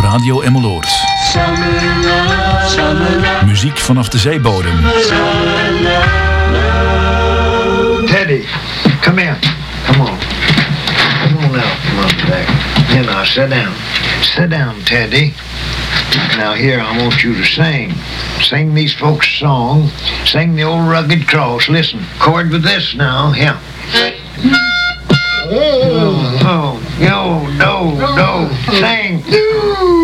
Radio Emmeloord. Muziek vanaf de zeebodem. Teddy, come here. Come on. Come on now. Come on back. Here now, sit down. Sit down, Teddy. Now here, I want you to sing. Sing these folks a song. Sing the old rugged cross. Listen, chord with this now. Here. Oh, yo, do. Sing.